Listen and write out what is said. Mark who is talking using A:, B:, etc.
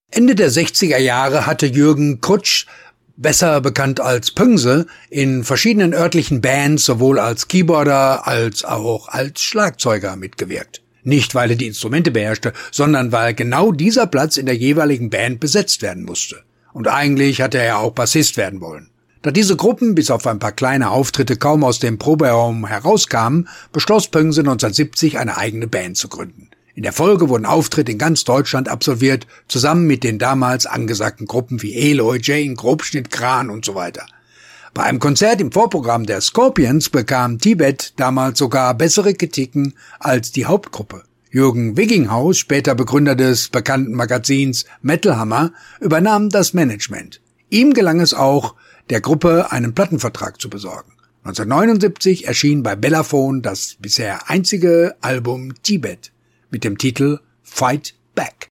A: Ende der 60er Jahre hatte Jürgen Krutsch, besser bekannt als Pöngse, in verschiedenen örtlichen Bands sowohl als Keyboarder als auch als Schlagzeuger mitgewirkt. Nicht, weil er die Instrumente beherrschte, sondern weil genau dieser Platz in der jeweiligen Band besetzt werden musste. Und eigentlich hatte er ja auch Bassist werden wollen. Da diese Gruppen bis auf ein paar kleine Auftritte kaum aus dem Proberaum herauskamen, beschloss Pöngse 1970 eine eigene Band zu gründen. In der Folge wurden Auftritte in ganz Deutschland absolviert, zusammen mit den damals angesagten Gruppen wie Eloy, Jane, Grobschnitt, Kran und so weiter. Bei einem Konzert im Vorprogramm der Scorpions bekam Tibet damals sogar bessere Kritiken als die Hauptgruppe. Jürgen Wigginghaus, später Begründer des bekannten Magazins Metal Hammer, übernahm das Management. Ihm gelang es auch, der Gruppe einen Plattenvertrag zu besorgen. 1979 erschien bei Bellaphone das bisher einzige Album Tibet mit dem Titel Fight Back.